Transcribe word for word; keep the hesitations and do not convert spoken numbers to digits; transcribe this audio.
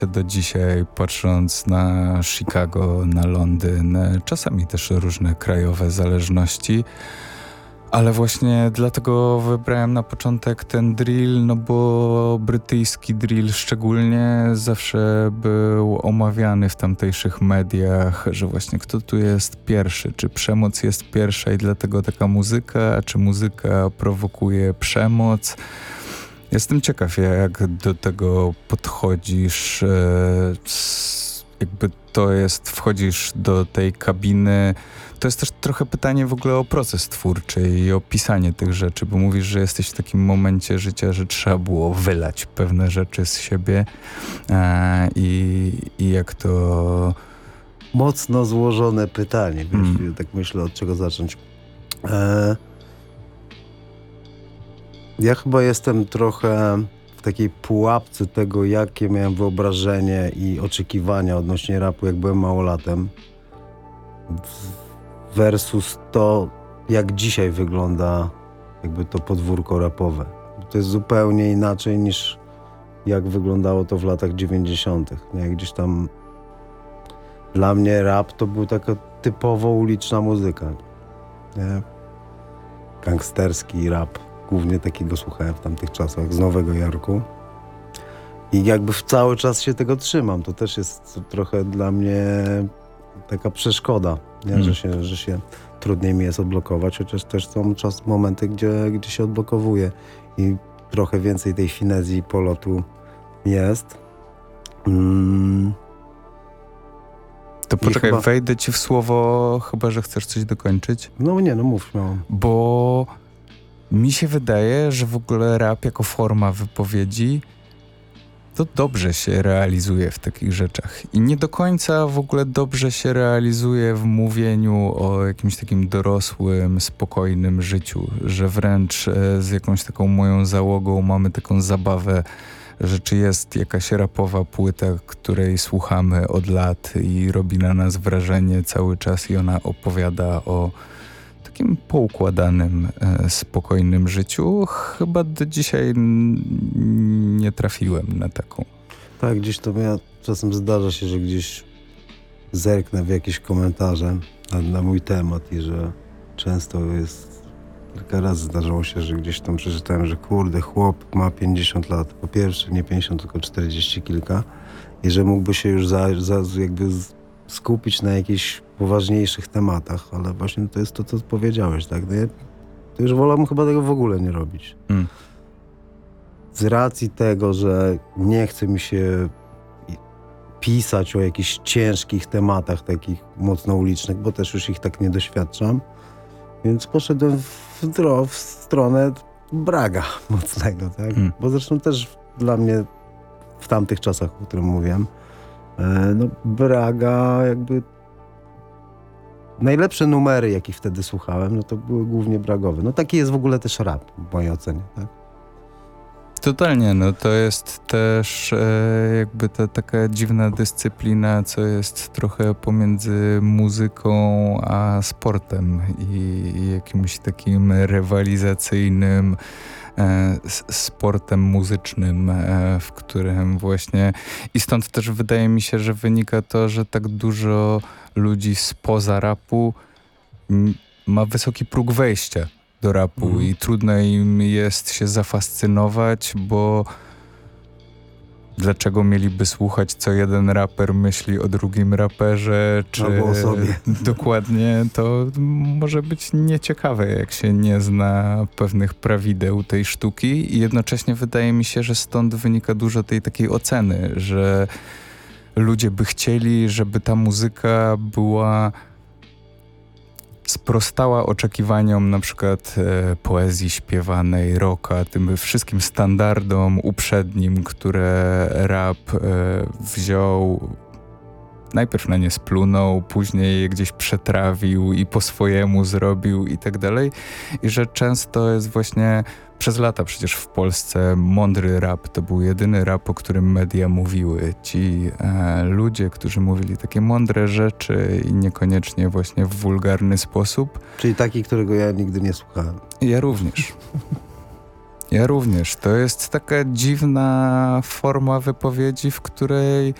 Do dzisiaj, patrząc na Chicago, na Londyn, czasami też różne krajowe zależności, ale właśnie dlatego wybrałem na początek ten drill, no bo brytyjski drill szczególnie zawsze był omawiany w tamtejszych mediach, że właśnie kto tu jest pierwszy, czy przemoc jest pierwsza i dlatego taka muzyka, a czy muzyka prowokuje przemoc. Jestem ciekaw, jak do tego podchodzisz, jakby to jest, wchodzisz do tej kabiny. To jest też trochę pytanie w ogóle o proces twórczy i o pisanie tych rzeczy, bo mówisz, że jesteś w takim momencie życia, że trzeba było wylać pewne rzeczy z siebie i, i jak to... Mocno złożone pytanie, wiesz, mm. tak myślę, od czego zacząć. E... Ja chyba jestem trochę w takiej pułapce tego, jakie miałem wyobrażenie i oczekiwania odnośnie rapu, jak byłem małolatem, versus to, jak dzisiaj wygląda jakby to podwórko rapowe. To jest zupełnie inaczej niż jak wyglądało to w latach dziewięćdziesiątych. Nie? Gdzieś tam dla mnie rap to był taka typowo uliczna muzyka. Nie? Gangsterski rap. Głównie takiego słuchałem w tamtych czasach, z Nowego Jorku. I jakby w cały czas się tego trzymam. To też jest trochę dla mnie taka przeszkoda, nie? Mm. Że, się, że się trudniej mi jest odblokować, chociaż też są czas, momenty, gdzie, gdzie się odblokowuje i trochę więcej tej finezji i polotu jest. Mm. To poczekaj, chyba... wejdę ci w słowo, chyba że chcesz coś dokończyć. No nie, no mów śmiało. Bo mi się wydaje, że w ogóle rap jako forma wypowiedzi to dobrze się realizuje w takich rzeczach. I nie do końca w ogóle dobrze się realizuje w mówieniu o jakimś takim dorosłym, spokojnym życiu, że wręcz z jakąś taką moją załogą mamy taką zabawę, że czy jest jakaś rapowa płyta, której słuchamy od lat i robi na nas wrażenie cały czas i ona opowiada o takim poukładanym, e, spokojnym życiu. Chyba do dzisiaj n- nie trafiłem na taką. Tak, gdzieś to ja czasem zdarza się, że gdzieś zerknę w jakieś komentarze na, na mój temat i że często jest, kilka razy zdarzało się, że gdzieś tam przeczytałem, że kurde, chłop ma pięćdziesiąt lat. Po pierwsze nie pięćdziesiąt, tylko czterdzieści kilka i że mógłby się już za, za, jakby z, skupić na jakichś poważniejszych tematach, ale właśnie to jest to, co powiedziałeś, tak? No ja, to już wolałbym chyba tego w ogóle nie robić. Mm. Z racji tego, że nie chce mi się pisać o jakichś ciężkich tematach, takich mocno ulicznych, bo też już ich tak nie doświadczam, więc poszedłem w, dro- w stronę braga mocnego, tak? Mm. Bo zresztą też dla mnie w tamtych czasach, o którym mówiłem, no braga jakby najlepsze numery, jakie wtedy słuchałem, no to były głównie bragowe. No taki jest w ogóle też rap w mojej ocenie, tak? Totalnie, no to jest też e, jakby ta taka dziwna dyscyplina, co jest trochę pomiędzy muzyką a sportem i, i jakimś takim rywalizacyjnym e, sportem muzycznym, e, w którym właśnie i stąd też wydaje mi się, że wynika to, że tak dużo ludzi spoza rapu m, ma wysoki próg wejścia do rapu mm. i trudno im jest się zafascynować, bo dlaczego mieliby słuchać, co jeden raper myśli o drugim raperze, czy albo o sobie. Dokładnie, to może być nieciekawe, jak się nie zna pewnych prawideł tej sztuki i jednocześnie wydaje mi się, że stąd wynika dużo tej takiej oceny, że ludzie by chcieli, żeby ta muzyka była sprostała oczekiwaniom na przykład e, poezji śpiewanej, rocka, tym wszystkim standardom uprzednim, które rap e, wziął, najpierw na nie splunął, później je gdzieś przetrawił i po swojemu zrobił i tak dalej. I że często jest właśnie przez lata przecież w Polsce mądry rap to był jedyny rap, o którym media mówiły. Ci e, ludzie, którzy mówili takie mądre rzeczy i niekoniecznie właśnie w wulgarny sposób. Czyli taki, którego ja nigdy nie słuchałem. Ja również. Ja również. To jest taka dziwna forma wypowiedzi, w której